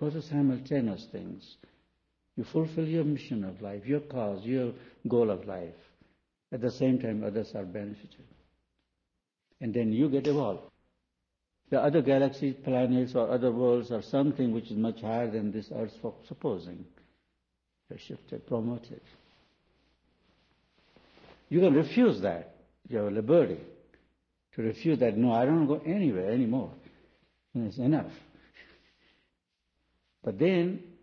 Both are simultaneous things. You fulfill your mission of life, your cause, your goal of life. At the same time, others are benefited. And then you get evolved. The other galaxies, planets, or other worlds are something which is much higher than this Earth, supposing. They're shifted, promoted. You can refuse that. You have a liberty to refuse that. No, I don't go anywhere anymore. And it's enough. But then,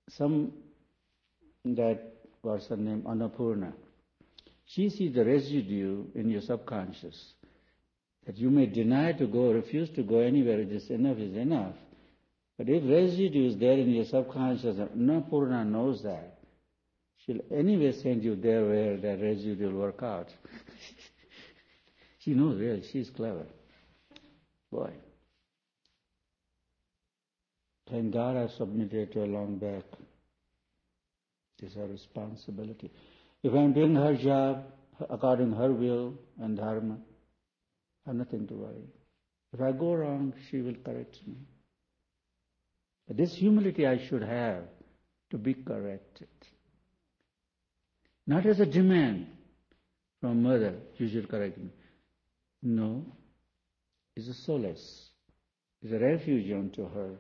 that person named Annapurna, she sees the residue in your subconscious. That you may deny to go, refuse to go anywhere, just enough is enough. But if residue is there in your subconscious, Annapurna knows that. She'll anyway send you there where that residue will work out. She knows really, she's clever. Boy. Thank God I submitted to her long back. It's her responsibility. If I'm doing her job according to her will and dharma, I have nothing to worry. If I go wrong, she will correct me. But this humility I should have to be corrected. Not as a demand from mother, you should correct me. No, it's a solace. It's a refuge unto her.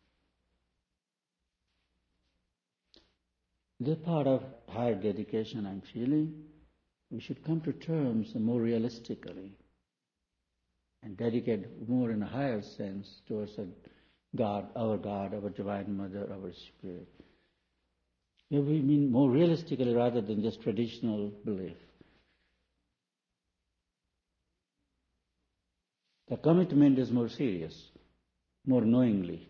This part of higher dedication I'm feeling, we should come to terms more realistically and dedicate more in a higher sense towards God, our Divine Mother, our Spirit. Here we mean more realistically rather than just traditional belief. The commitment is more serious, more knowingly,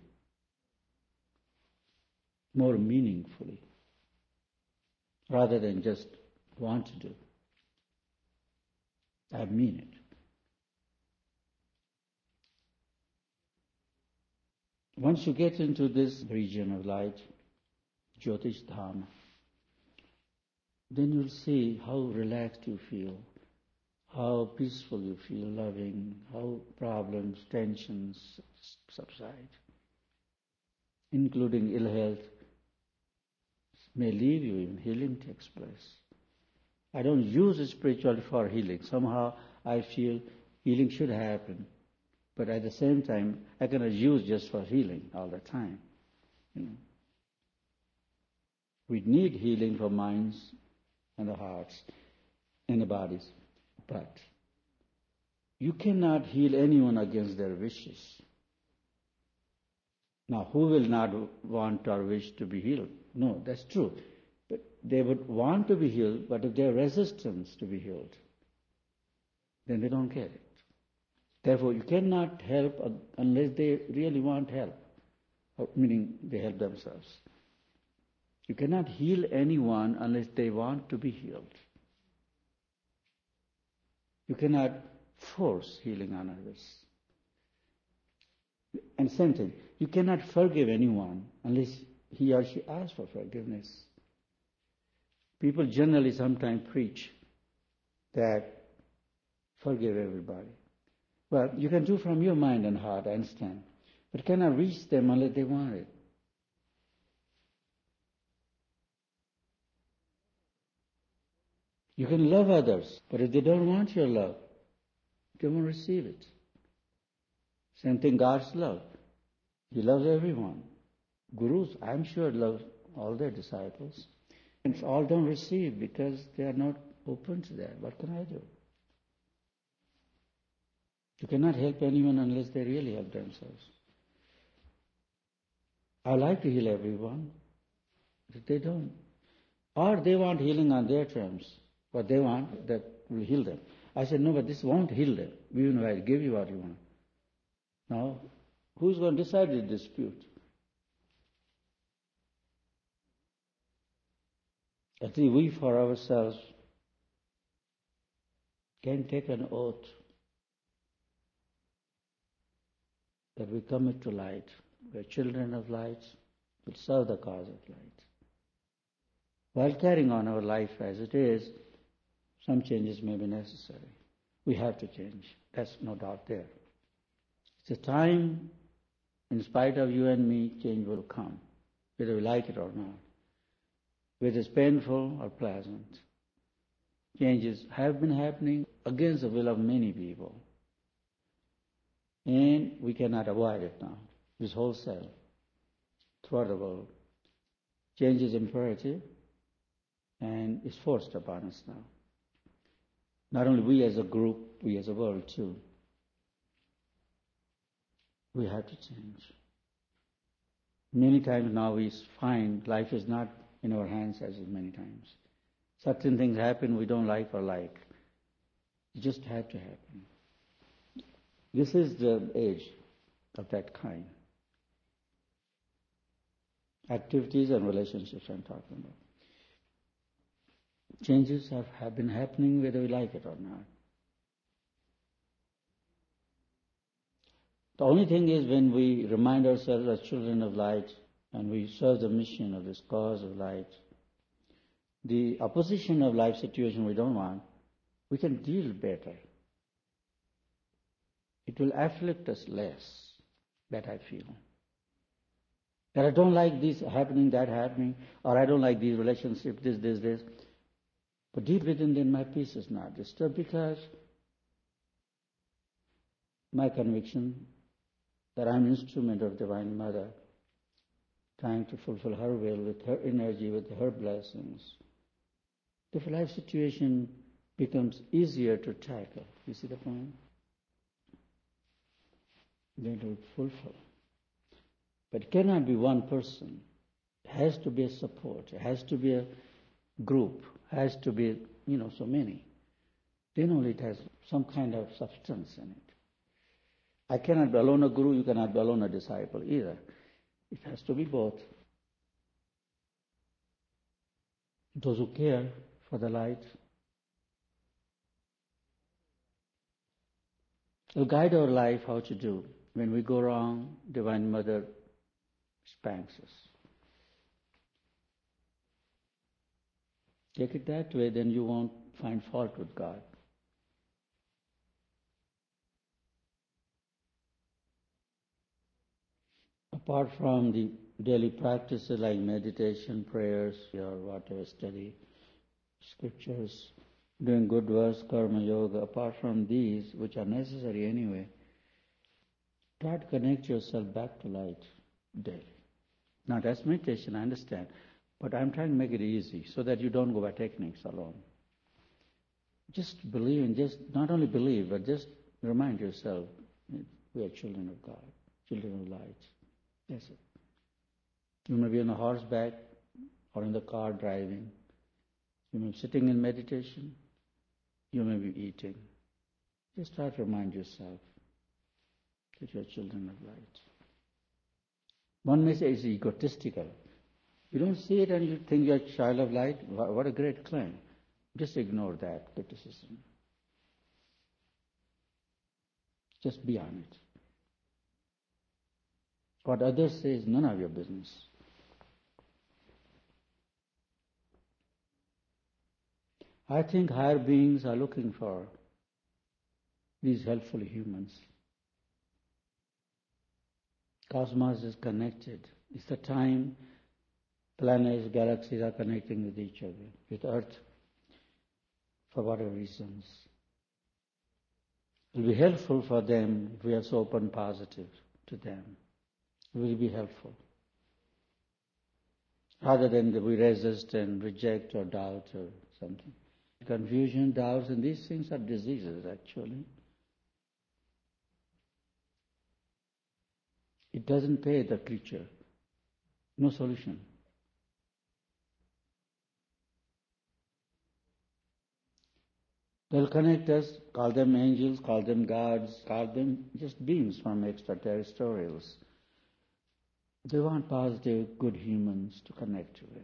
more meaningfully, rather than just want to do. I mean it. Once you get into this region of light, Jyotish Dham, then you'll see how relaxed you feel, how peaceful you feel, loving, how problems, tensions subside, including ill health, may leave you, even healing takes place. I don't use spirituality for healing. Somehow I feel healing should happen. But at the same time, I cannot use just for healing all the time. We need healing for minds and the hearts and the bodies. But you cannot heal anyone against their wishes. Now, who will not want or wish to be healed? No, that's true. But they would want to be healed, but if they have resistance to be healed, then they don't get it. Therefore, you cannot help unless they really want help, meaning they help themselves. You cannot heal anyone unless they want to be healed. You cannot force healing on others. And same thing, you cannot forgive anyone unless he or she asks for forgiveness. People generally sometimes preach that forgive everybody. Well, you can do from your mind and heart, I understand, but cannot reach them unless they want it. You can love others, but if they don't want your love, they won't receive it. Same thing, God's love. He loves everyone. Gurus, I'm sure, love all their disciples. And all don't receive because they are not open to that. What can I do? You cannot help anyone unless they really help themselves. I like to heal everyone, but they don't. Or they want healing on their terms. What they want, that will heal them. I said, no, but this won't heal them. Even if I give you what you want. Now, who's going to decide the dispute? I think we for ourselves can take an oath that we commit to light. We're children of light, will serve the cause of light. While carrying on our life as it is, some changes may be necessary. We have to change. That's no doubt there. It's a time In spite of you and me, change will come, whether we like it or not. Whether it's painful or pleasant. Changes have been happening against the will of many people. And we cannot avoid it now. This wholesale, throughout the world. Change is imperative and is forced upon us now. Not only we as a group, we as a world too. We have to change. Many times now we find life is not in our hands as many times. Certain things happen we don't like or like. It just have to happen. This is the age of that kind. Activities and relationships I'm talking about. Changes have been happening whether we like it or not. The only thing is when we remind ourselves as children of light and we serve the mission of this cause of light, the opposition of life situation we don't want, we can deal better. It will afflict us less, that I feel. That I don't like this happening, that happening, or I don't like these relationships, this. But deep within then my peace is not disturbed because my conviction that I'm an instrument of Divine Mother, trying to fulfill her will with her energy, with her blessings. The life situation becomes easier to tackle. You see the point? Then to fulfill. But it cannot be one person. It has to be a support. It has to be a group. It has to be, so many. Then only it has some kind of substance in it. I cannot be alone a guru, you cannot be alone a disciple either. It has to be both. Those who care for the light will guide our life how to do. When we go wrong, Divine Mother spanks us. Take it that way, then you won't find fault with God. Apart from the daily practices like meditation, prayers, or whatever, study, scriptures, doing good works, karma yoga, apart from these, which are necessary anyway, try to connect yourself back to light daily. Now that's meditation, I understand, but I'm trying to make it easy so that you don't go by techniques alone. Just believe and just, not only believe, but just remind yourself, we are children of God, children of light. That's it. You may be on a horseback or in the car driving. You may be sitting in meditation. You may be eating. Just try to remind yourself that you are children of light. One may say it's egotistical. You don't see it and you think you're a child of light. What a great claim. Just ignore that criticism. Just be on it. What others say is none of your business. I think higher beings are looking for these helpful humans. Cosmos is connected. It's the time planets, galaxies are connecting with each other, with Earth, for whatever reasons. It will be helpful for them if we are so open positive to them. It will be helpful. Rather than that we resist and reject or doubt or something. Confusion, doubts, and these things are diseases actually. It doesn't pay the creature. No solution. They'll connect us, call them angels, call them gods, call them just beings from extraterrestrials. They want positive, good humans to connect with.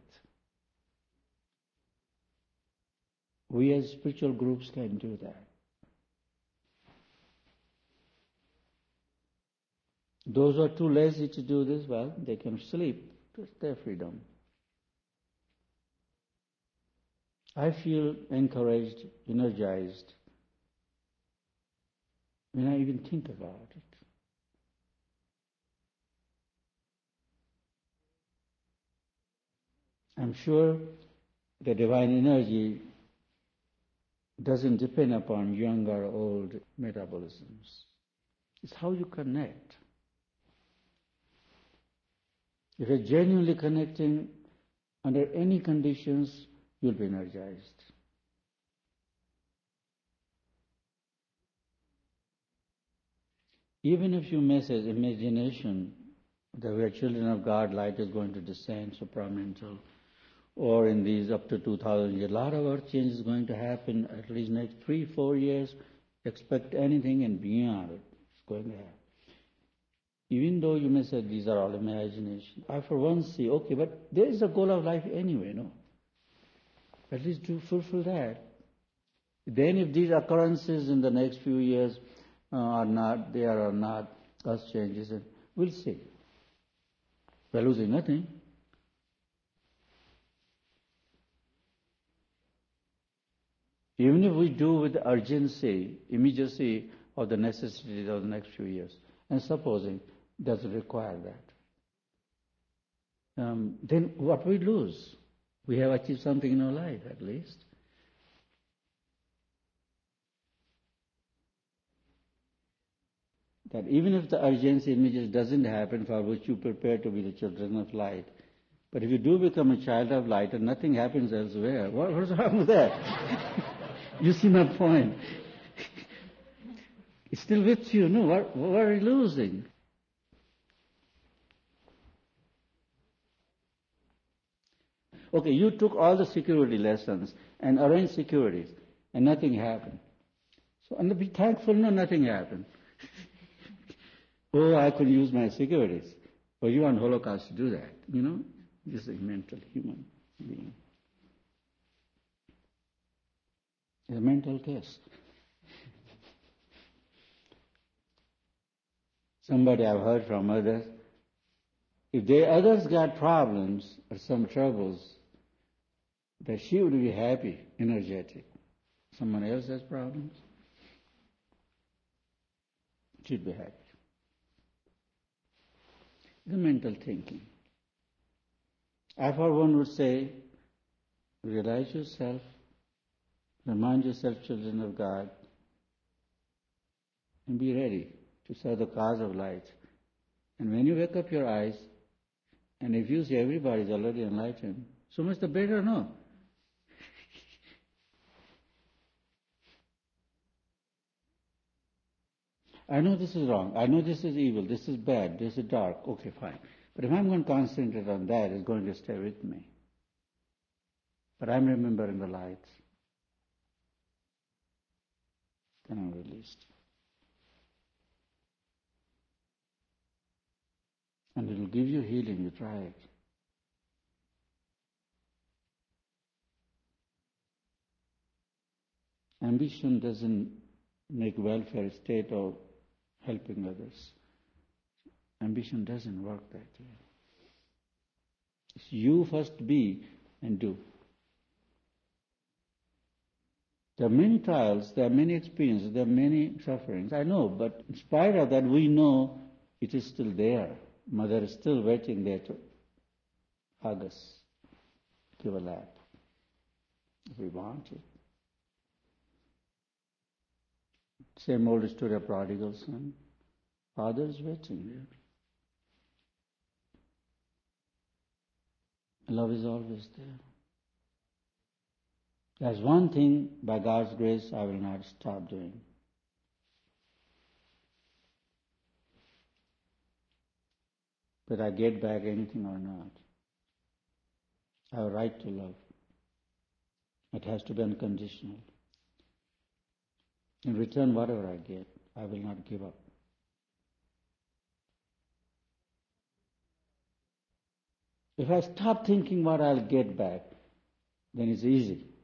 We as spiritual groups can do that. Those who are too lazy to do this, well, they can sleep. It's their freedom. I feel encouraged, energized when I even think about it. I'm sure the divine energy doesn't depend upon young or old metabolisms. It's how you connect. If you're genuinely connecting under any conditions, you'll be energized. Even if you miss as imagination that we are children of God, light is going to descend supramental, or in these up to 2000 years, a lot of earth change is going to happen at least next 3-4 years. Expect anything and beyond it. It's going to happen. Even though you may say these are all imagination, I for one see, okay, but there is a goal of life anyway, no? At least to fulfill that. Then if these occurrences in the next few years are not there or not, earth changes, we'll see. We're losing nothing. Even if we do with urgency, immediacy of the necessities of the next few years, and supposing it doesn't require that, then what we lose? We have achieved something in our life at least. That even if the urgency immediately doesn't happen, for which you prepare to be the children of light, but if you do become a child of light and nothing happens elsewhere, what's wrong with that? You see my point? It's still with you, no? What are you losing? Okay, you took all the security lessons and arranged securities, and nothing happened. So, and be thankful, no, nothing happened. Oh, I could use my securities. Well, you want Holocaust to do that, you know? This is a mental human being. It's a mental case. Somebody I've heard from others, if others got problems or some troubles, that she would be happy, energetic. Someone else has problems, she'd be happy. The mental thinking. I, for one, would say, realize yourself, remind yourself children of God, and be ready to serve the cause of light. And when you wake up your eyes, and if you see everybody is already enlightened, so much the better, no? I know this is wrong, I know this is evil, this is bad, this is dark, okay, fine. But if I'm going to concentrate on that, it's going to stay with me. But I'm remembering the light. Then I'm released. And it will give you healing, you try it. Ambition doesn't make welfare state or helping others. Ambition doesn't work that way. It's you first be and do. There are many trials, there are many experiences, there are many sufferings. I know, but in spite of that, we know it is still there. Mother is still waiting there to hug us, give a lap, if we want it. Same old story of prodigal son. Father is waiting there. Love is always there. There's one thing, by God's grace, I will not stop doing. Whether I get back anything or not, I have a right to love. It has to be unconditional. In return, whatever I get, I will not give up. If I stop thinking what I'll get back, then it's easy.